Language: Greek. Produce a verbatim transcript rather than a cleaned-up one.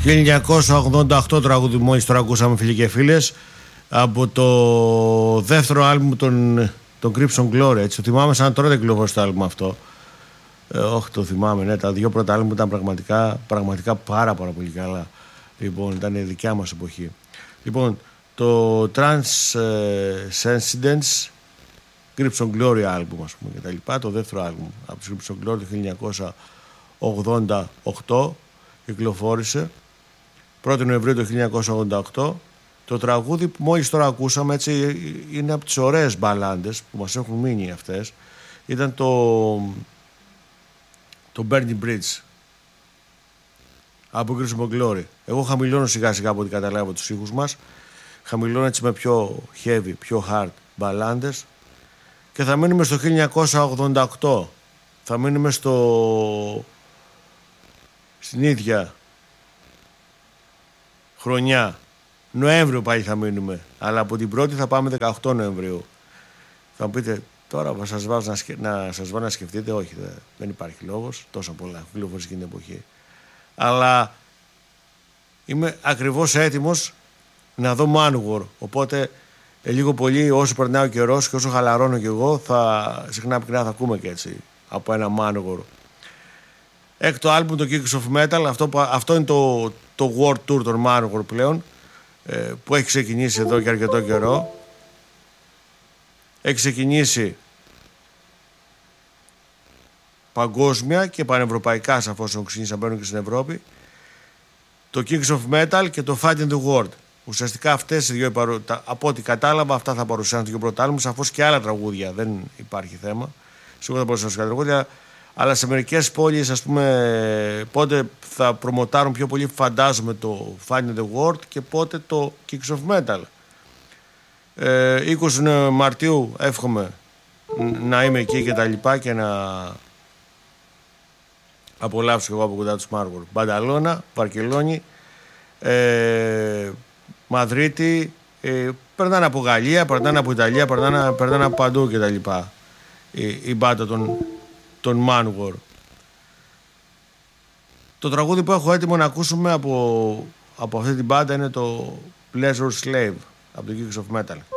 χίλια εννιακόσια ογδόντα οκτώ τραγούδι μόλις τώρα ακούσαμε, φίλοι και φίλες, από το δεύτερο άλμπουμ των, των Crimson Glory, έτσι. Το θυμάμαι σαν τώρα δεν κυκλοφόρησε το άλμπουμ αυτό. Ε, όχι, το θυμάμαι, ναι. Τα δύο πρώτα άλμπουμ ήταν πραγματικά, πραγματικά πάρα, πάρα πολύ καλά. Λοιπόν, ήταν η δικιά μας εποχή. Λοιπόν, το Transcendence Crimson Glory άλμπουμ, ας πούμε, και τα λοιπά, το δεύτερο άλμπουμ από τους Crimson Glory το χίλια εννιακόσια ογδόντα οκτώ κυκλοφόρησε πρώτη Νοεμβρίου το χίλια εννιακόσια ογδόντα οκτώ. Το τραγούδι που μόλις τώρα ακούσαμε, έτσι, είναι από τις ωραίες μπαλάντες που μας έχουν μείνει αυτές. Ήταν το το Burning Bridge από Crimson Glory. Εγώ χαμηλώνω σιγά σιγά από ό,τι καταλάβω τους ήχους μας. Χαμηλώνω έτσι με πιο heavy, πιο hard μπαλάντες. Και θα μείνουμε στο χίλια εννιακόσια ογδόντα οκτώ. Θα μείνουμε στο... στην ίδια χρονιά. Νοέμβριο πάλι θα μείνουμε. Αλλά από την πρώτη θα πάμε δεκαοκτώ Νοεμβρίου. Θα μου πείτε, τώρα θα σας βάζω να, σκε... να σας βάλω να σκεφτείτε. Όχι, δε... δεν υπάρχει λόγος. Τόσα πολλά κυκλοφορίες εκείνη την εποχή. Αλλά είμαι ακριβώς έτοιμος να δω Manowar. Οπότε ε, λίγο πολύ όσο περνάει ο καιρός και όσο χαλαρώνω κι εγώ, θα συχνά πυκνά θα ακούμε και έτσι από ένα Manowar. Έκτο άλμπουμ, το Kings of Metal. Αυτό, αυτό είναι το, το World Tour των Manowar πλέον, ε, που έχει ξεκινήσει εδώ και αρκετό καιρό. Έχει ξεκινήσει παγκόσμια και πανευρωπαϊκά, σαφώς έχουν ξεκινήσει να μπαίνουν και στην Ευρώπη. Το Kings of Metal και το Fight in the World. Ουσιαστικά αυτές οι δύο, από ό,τι κατάλαβα, αυτά θα παρουσιάσουν το δύο πρώτο άλμπουμ. Σαφώς και άλλα τραγούδια, δεν υπάρχει θέμα. Σίγουρα θα παρουσιάσουν και άλλα τραγούδια. Αλλά σε μερικές πόλεις, ας πούμε, πότε θα προμοτάρουν πιο πολύ, φαντάζομαι, το Fight in the World και πότε το Kings of Metal. Ε, είκοσι Μαρτίου εύχομαι να είμαι εκεί και τα λοιπά και να απολαύσω εγώ από κοντά τους Manowar. Μπανταλώνα, Βαρκελόνη, ε, Μαδρίτη, ε, περνάνε από Γαλλία, περνάνε από Ιταλία, περνάνε, περνάνε από παντού και τα λοιπά η, η μπάντα των, των Manowar. Το τραγούδι που έχω έτοιμο να ακούσουμε από, από αυτή την μπάντα είναι το Pleasure Slave από το Kings of Metal.